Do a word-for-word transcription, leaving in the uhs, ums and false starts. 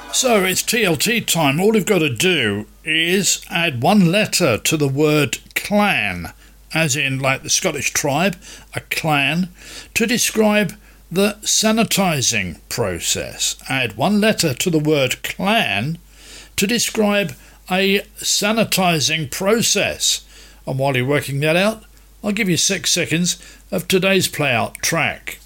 So it's T L T time. All you've got to do is add one letter to the word clan, as in like the Scottish tribe, a clan, to describe the sanitising process. Add one letter to the word clan to describe a sanitising process. And while you're working that out, I'll give you six seconds of today's play-out track.